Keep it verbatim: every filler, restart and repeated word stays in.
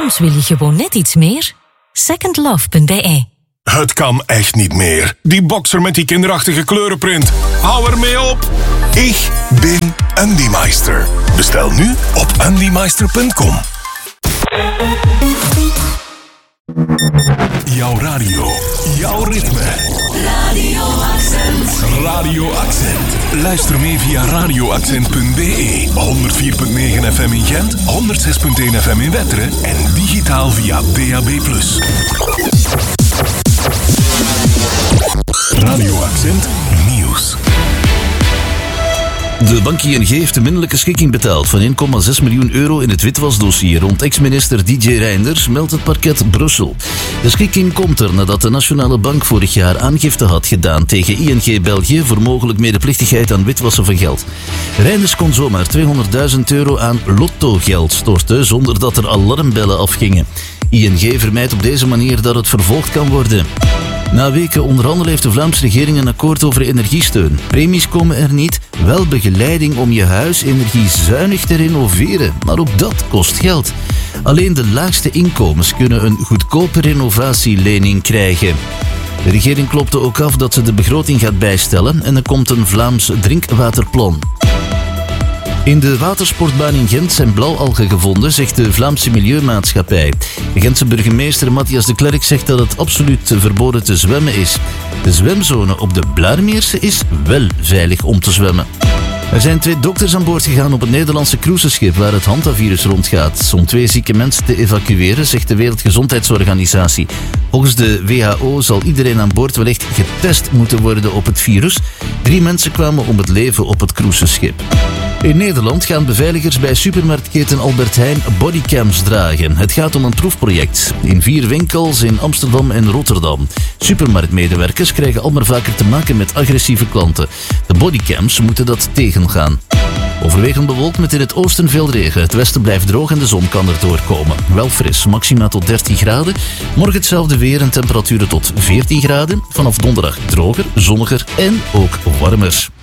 Soms wil je gewoon net iets meer. second love punt b e. Het kan echt niet meer. Die boxer met die kinderachtige kleurenprint. Hou ermee op. Ik ben Andymeister. Bestel nu op andymeister punt com. Jouw radio. Jouw ritme. Radio Accent. Radio Accent. Luister mee via radio accent punt b e. honderd vier komma negen F M in Gent, honderd zes komma één F M in Wetteren en digitaal via D A B plus. Radio Accent Nieuws. De bank I N G heeft de minderlijke schikking betaald van één komma zes miljoen euro in het witwasdossier rond ex-minister D J Reynders, meldt het parket Brussel. De schikking komt er nadat de Nationale Bank vorig jaar aangifte had gedaan tegen I N G België voor mogelijk medeplichtigheid aan witwassen van geld. Reynders kon zomaar tweehonderdduizend euro aan lottogeld storten zonder dat er alarmbellen afgingen. I N G vermijdt op deze manier dat het vervolgd kan worden. Na weken onderhandelen heeft de Vlaamse regering een akkoord over energiesteun. Premies komen er niet, wel begeleiding om je huis energiezuinig te renoveren. Maar ook dat kost geld. Alleen de laagste inkomens kunnen een goedkope renovatielening krijgen. De regering klopte ook af dat ze de begroting gaat bijstellen en er komt een Vlaams drinkwaterplan. In de watersportbaan in Gent zijn blauwalgen gevonden, zegt de Vlaamse Milieumaatschappij. De Gentse burgemeester Matthias de Klerk zegt dat het absoluut verboden te zwemmen is. De zwemzone op de Blaarmeerse is wel veilig om te zwemmen. Er zijn twee dokters aan boord gegaan op het Nederlandse cruiseschip waar het hantavirus rondgaat. Om twee zieke mensen te evacueren, zegt de Wereldgezondheidsorganisatie. Volgens de W H O zal iedereen aan boord wellicht getest moeten worden op het virus. Drie mensen kwamen om het leven op het cruiseschip. In Nederland gaan beveiligers bij supermarktketen Albert Heijn bodycams dragen. Het gaat om een proefproject in vier winkels in Amsterdam en Rotterdam. Supermarktmedewerkers krijgen al maar vaker te maken met agressieve klanten. De bodycams moeten dat tegengaan. Overwegend bewolkt met in het oosten veel regen. Het westen blijft droog en de zon kan er doorkomen. Wel fris, maxima tot dertien graden. Morgen hetzelfde weer en temperaturen tot veertien graden. Vanaf donderdag droger, zonniger en ook warmer.